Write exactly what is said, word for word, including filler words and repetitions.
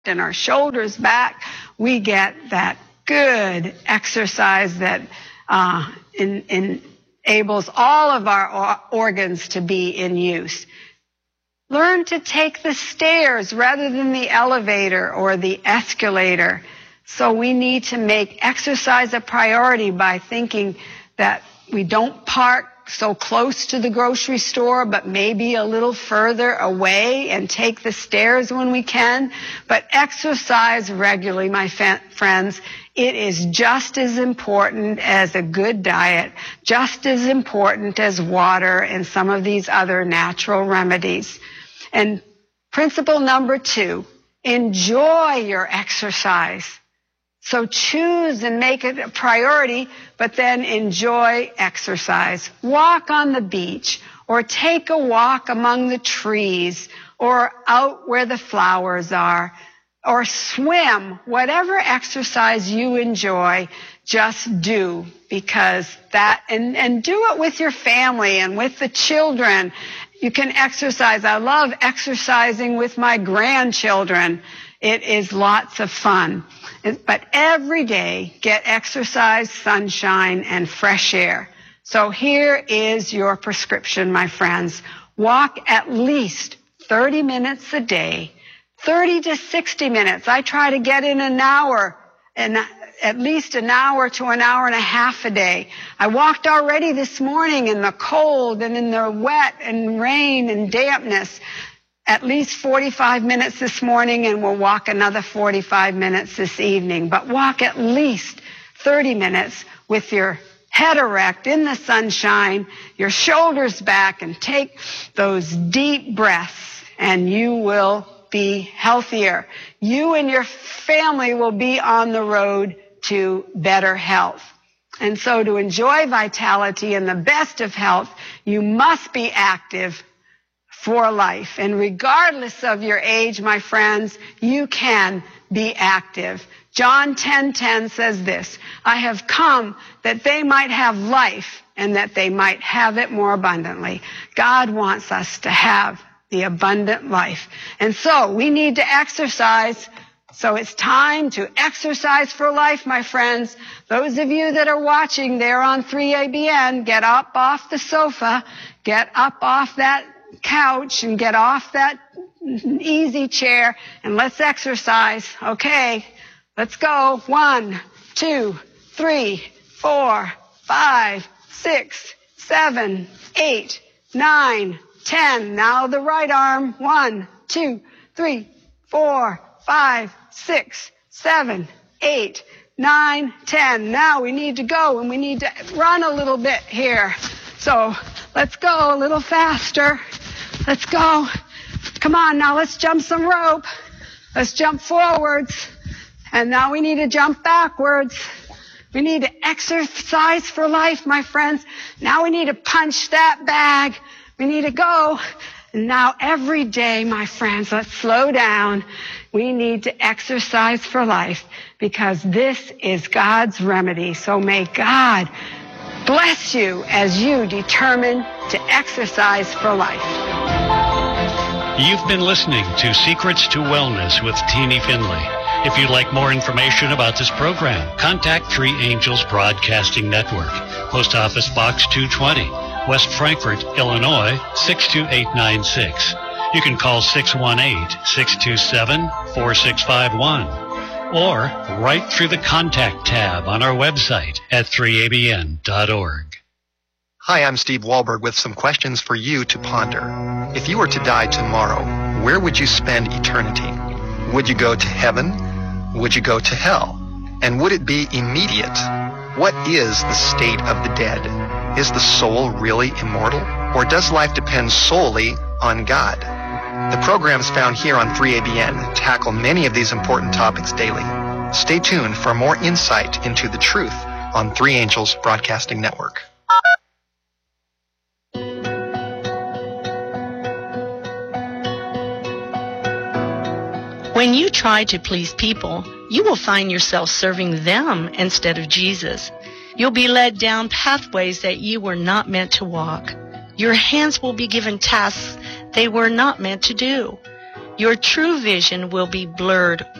and our shoulders back, we get that good exercise that uh, in, in enables all of our organs to be in use. Learn to take the stairs rather than the elevator or the escalator. So we need to make exercise a priority by thinking that we don't park so close to the grocery store, but maybe a little further away, and take the stairs when we can. But exercise regularly, my fa- friends. It is just as important as a good diet, just as important as water and some of these other natural remedies. And principle number two, enjoy your exercise. So choose and make it a priority, but then enjoy exercise. Walk on the beach, or take a walk among the trees, or out where the flowers are, or swim. Whatever exercise you enjoy, just do, because that, and, and do it with your family and with the children. You can exercise. I love exercising with my grandchildren. It is lots of fun. But every day, get exercise, sunshine, and fresh air. So here is your prescription, my friends. Walk at least thirty minutes a day, thirty to sixty minutes. I try to get in an hour, and at least an hour to an hour and a half a day. I walked already this morning in the cold and in the wet and rain and dampness. At least forty-five minutes this morning, and we'll walk another forty-five minutes this evening. But walk at least thirty minutes with your head erect in the sunshine, your shoulders back, and take those deep breaths, and you will be healthier. You and your family will be on the road to better health. And so to enjoy vitality and the best of health, you must be active for life. And regardless of your age, my friends, you can be active. John ten ten says this, I have come that they might have life and that they might have it more abundantly. God wants us to have the abundant life. And so we need to exercise. So it's time to exercise for life, my friends. Those of you that are watching there on three A B N, get up off the sofa, get up off that couch and get off that easy chair, and let's exercise. Okay, let's go. One, two, three, four, five, six, seven, eight, nine, ten. Now the right arm. One, two, three, four, five, six, seven, eight, nine, ten. Now we need to go, and we need to run a little bit here. So let's go a little faster. Let's go. Come on, now let's jump some rope. Let's jump forwards. And now we need to jump backwards. We need to exercise for life, my friends. Now we need to punch that bag. We need to go. And now every day, my friends, let's slow down. We need to exercise for life, because this is God's remedy. So may God bless you as you determine to exercise for life. You've been listening to Secrets to Wellness with Teeny Finley. If you'd like more information about this program, contact Three Angels Broadcasting Network, Post Office Box two twenty, West Frankfort, Illinois, six two eight nine six. You can call six one eight, six two seven, four six five one. Or right through the Contact tab on our website at three A B N dot org. Hi, I'm Steve Wahlberg with some questions for you to ponder. If you were to die tomorrow, where would you spend eternity? Would you go to heaven? Would you go to hell? And would it be immediate? What is the state of the dead? Is the soul really immortal? Or does life depend solely on God? The programs found here on three A B N tackle many of these important topics daily. Stay tuned for more insight into the truth on Three Angels Broadcasting Network. When you try to please people, you will find yourself serving them instead of Jesus. You'll be led down pathways that you were not meant to walk. Your hands will be given tasks they were not meant to do. Your true vision will be blurred